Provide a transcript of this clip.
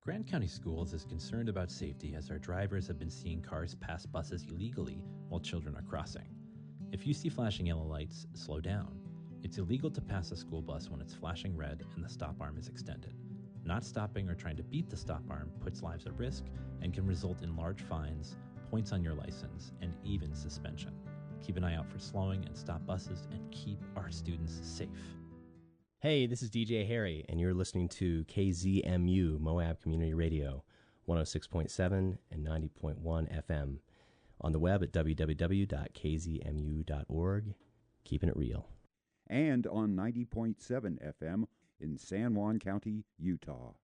Grand County Schools is concerned about safety as our drivers have been seeing cars pass buses illegally while children are crossing. If you see flashing yellow lights, slow down. It's illegal to pass a school bus when it's flashing red and the stop arm is extended. Not stopping or trying to beat the stop arm puts lives at risk and can result in large fines, points on your license, and even suspension. Keep an eye out for slowing and stop buses and keep our students safe. Hey, this is DJ Harry, and you're listening to KZMU Moab Community Radio, 106.7 and 90.1 FM. On the web at www.kzmu.org. Keeping it real. And on 90.7 FM in San Juan County, Utah.